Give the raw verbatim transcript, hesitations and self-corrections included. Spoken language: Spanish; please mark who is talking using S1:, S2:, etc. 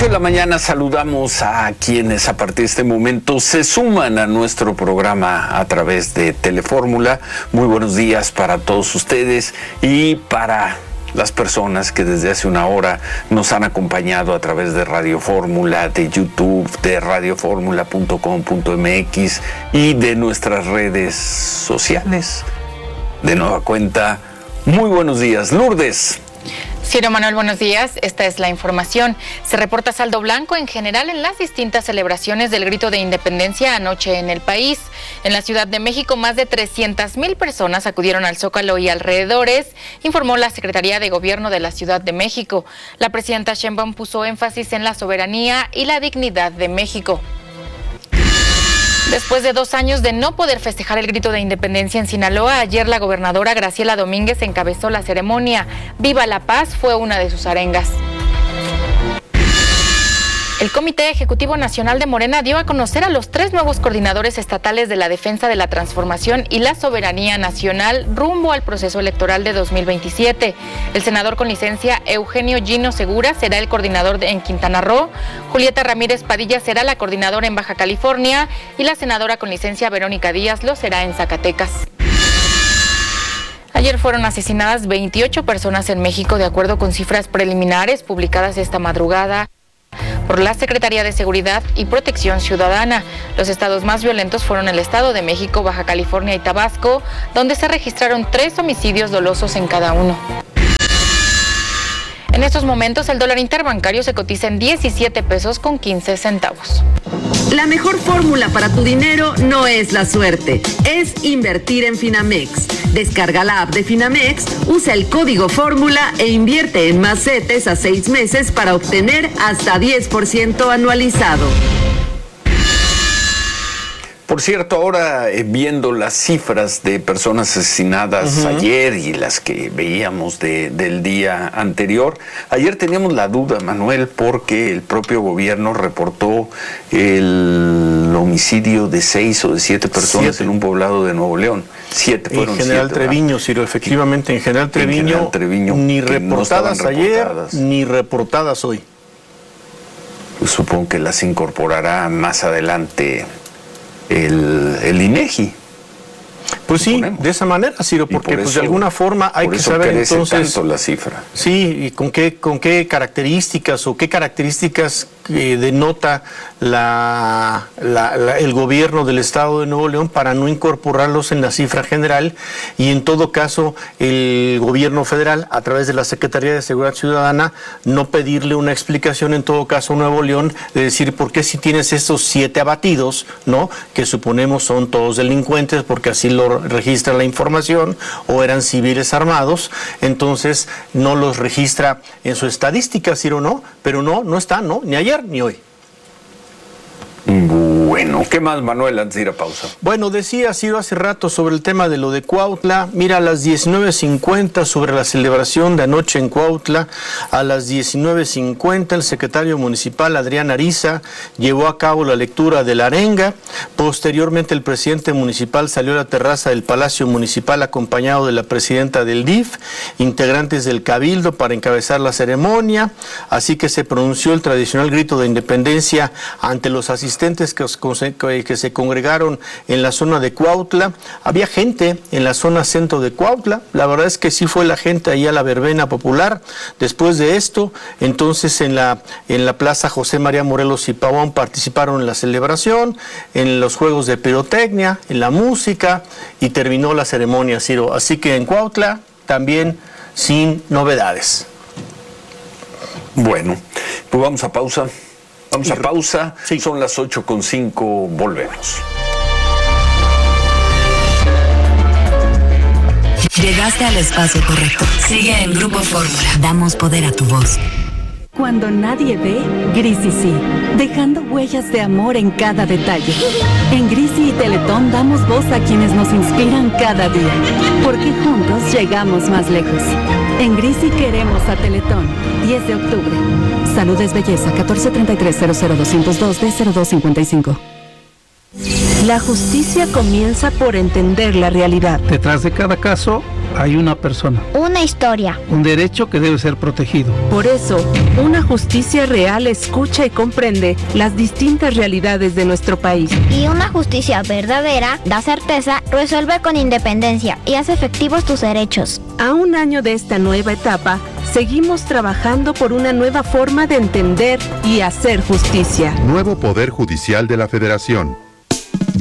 S1: ocho de la mañana saludamos a quienes a partir de este momento se suman a nuestro programa a través de Telefórmula. Muy buenos días para todos ustedes y para las personas que desde hace una hora nos han acompañado a través de Radio Fórmula, de YouTube, de radio fórmula punto com punto m x y de nuestras redes sociales. De nueva cuenta, muy buenos días, Lourdes.
S2: Ciro Manuel, buenos días. Esta es la información. Se reporta saldo blanco en general en las distintas celebraciones del Grito de Independencia anoche en el país. En la Ciudad de México, más de trescientas mil personas acudieron al Zócalo y alrededores, informó la Secretaría de Gobierno de la Ciudad de México. La presidenta Sheinbaum puso énfasis en la soberanía y la dignidad de México. Después de dos años de no poder festejar el Grito de Independencia en Sinaloa, ayer la gobernadora Graciela Domínguez encabezó la ceremonia. Viva la Paz fue una de sus arengas. El Comité Ejecutivo Nacional de Morena dio a conocer a los tres nuevos coordinadores estatales de la defensa de la transformación y la soberanía nacional rumbo al proceso electoral de dos mil veintisiete. El senador con licencia Eugenio Gino Segura será el coordinador en Quintana Roo, Julieta Ramírez Padilla será la coordinadora en Baja California y la senadora con licencia Verónica Díaz lo será en Zacatecas. Ayer fueron asesinadas veintiocho personas en México, de acuerdo con cifras preliminares publicadas esta madrugada por la Secretaría de Seguridad y Protección Ciudadana. Los estados más violentos fueron el Estado de México, Baja California y Tabasco, donde se registraron tres homicidios dolosos en cada uno. En estos momentos, el dólar interbancario se cotiza en diecisiete pesos con quince centavos.
S3: La mejor fórmula para tu dinero no es la suerte, es invertir en Finamex. Descarga la app de Finamex, usa el código fórmula e invierte en más CETES a seis meses para obtener hasta diez por ciento anualizado.
S1: Por cierto, ahora eh, viendo las cifras de personas asesinadas uh-huh. ayer y las que veíamos de, del día anterior, ayer teníamos la duda, Manuel, porque el propio gobierno reportó el homicidio de seis o de siete personas siete. en un poblado de Nuevo León. Siete fueron.
S4: En General
S1: siete,
S4: Treviño, Ciro, efectivamente, en General Treviño, en General Treviño ni reportadas no ayer, reportadas. ni reportadas hoy.
S1: Pues supongo que las incorporará más adelante el, el INEGI.
S4: Pues sí, de esa manera, Ciro, porque por pues, eso, de alguna forma hay que saber entonces
S1: tanto la cifra.
S4: Sí, y con qué con qué características o qué características eh, denota la, la, la, el gobierno del Estado de Nuevo León para no incorporarlos en la cifra general, y en todo caso el gobierno federal a través de la Secretaría de Seguridad Ciudadana no pedirle una explicación en todo caso a Nuevo León de decir por qué si tienes estos siete abatidos, ¿no? Que suponemos son todos delincuentes porque así lo registra la información, o eran civiles armados, entonces no los registra en su estadística, Ciro, no, pero no, no está, no, ni ayer ni hoy.
S1: Bueno, ¿qué más, Manuel, antes de ir a pausa?
S4: Bueno, decía Ciro hace rato sobre el tema de lo de Cuautla. Mira, a las diecinueve cincuenta, sobre la celebración de anoche en Cuautla, a las diecinueve cincuenta el secretario municipal Adrián Ariza llevó a cabo la lectura de la arenga. Posteriormente el presidente municipal salió a la terraza del Palacio Municipal acompañado de la presidenta del D I F, integrantes del Cabildo para encabezar la ceremonia, así que se pronunció el tradicional grito de independencia ante los asistentes que, que se congregaron en la zona de Cuautla. Había gente en la zona centro de Cuautla, la verdad es que sí fue la gente ahí a la verbena popular. Después de esto, entonces en la, en la plaza José María Morelos y Pavón participaron en la celebración, en los juegos de pirotecnia, en la música, y terminó la ceremonia, Ciro. Así que en Cuautla también sin novedades.
S1: Bueno, pues vamos a pausa. Vamos a pausa, sí. Son las ocho con cinco, volvemos.
S5: Llegaste al espacio correcto. Sigue en Grupo Fórmula. Damos poder a tu voz.
S6: Cuando nadie ve, Grisi sí, dejando huellas de amor en cada detalle. En Grisi y Teletón damos voz a quienes nos inspiran cada día, porque juntos llegamos más lejos. En Grisi queremos a Teletón. diez de octubre. Salud es belleza. catorce treinta y tres cero cero doscientos dos D cero dos cincuenta y cinco.
S7: La justicia comienza por entender la realidad.
S8: Detrás de cada caso
S7: Hay una persona.
S8: Una historia.
S7: Un derecho que debe ser protegido.
S6: Por eso, una justicia real escucha y comprende las distintas realidades de nuestro país.
S8: Y una justicia verdadera da certeza, resuelve con independencia y hace efectivos tus derechos.
S6: A un año de esta nueva etapa, seguimos trabajando por una nueva forma de entender y hacer justicia.
S9: Nuevo Poder Judicial de la Federación.